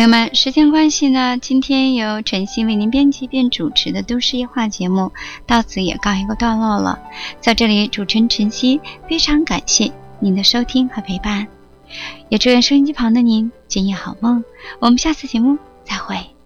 朋友们，时间关系呢，今天由晨曦为您编辑并主持的都市夜话节目到此也告一个段落了。在这里，主持人晨曦非常感谢您的收听和陪伴，也祝愿收音机旁的您今夜好梦。我们下次节目再会。